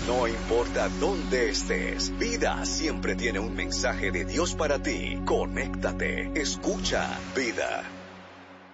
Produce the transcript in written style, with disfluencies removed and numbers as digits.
No importa dónde estés, Vida siempre tiene un mensaje de Dios para ti. Conéctate, escucha Vida.